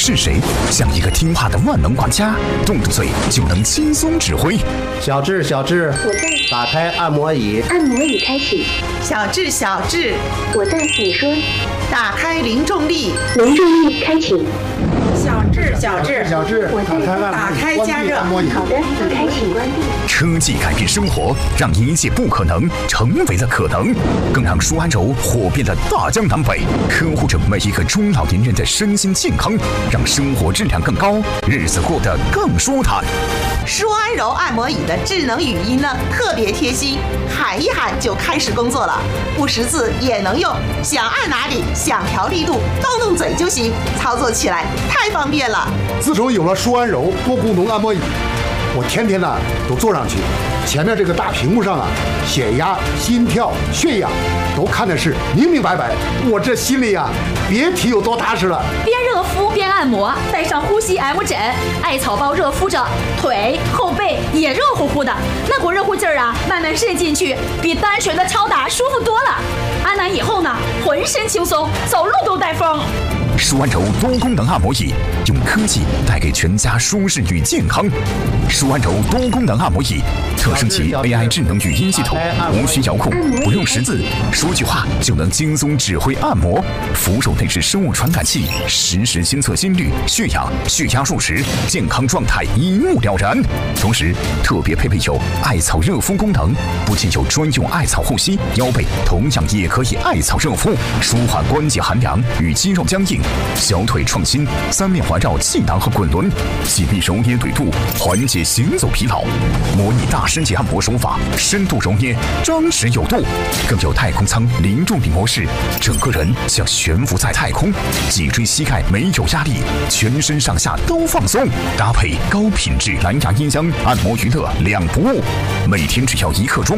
是谁像一个听话的万能管家，动动嘴就能轻松指挥？ 小智， 我在。 打开按摩椅。 按摩椅开启。 小智， 我在。你说。 打开零重力。 零重力开启。 小智， 我在。 打开加热。 好的，请开启关闭。 科技改变生活，让一切不可能成为了可能，更让舒安柔火遍了大江南北，呵护着每一个中老年人的身心健康，让生活质量更高，日子过得更舒坦。 舒安柔按摩椅的智能语音呢，特别贴心，喊一喊就开始工作了，不识字也能用，想按哪里，想调力度，动动嘴就行，操作起来太方便了。 自从有了舒安柔多功能按摩椅，我天天呢都坐上去，前面这个大屏幕上啊，血压、心跳、血氧都看的是明明白白，我这心里啊别提有多踏实了。 边热敷边按摩，带上呼吸 M 枕，艾草包热敷着，腿后背也热乎乎的，那股热乎劲儿啊，慢慢渗进去，比单纯的敲打舒服多了。按完以后呢，浑身轻松，走路都带风。 舒安柔多功能按摩椅，用科技带给全家舒适与健康。舒安柔多功能按摩椅，特升级 AI 智能语音系统，无需遥控，不用识字，说句话就能轻松指挥按摩。扶手内置生物传感器，实时监测心率、血氧、血压数值，健康状态一目了然。同时，特别配备有艾草热敷功能，不仅有专用艾草护膝，腰背同样也可以艾草热敷，舒缓关节寒凉与肌肉僵硬。小腿创新，三面环绕气囊和滚轮，细臂揉捏腿部，缓解行走疲劳。模拟大师级按摩手法，深度揉捏，张弛有度。更有太空舱零重力模式，整个人像悬浮在太空，脊椎膝盖没有压力，全身上下都放松。搭配高品质蓝牙音箱，按摩娱乐两不误。每天只要1刻钟。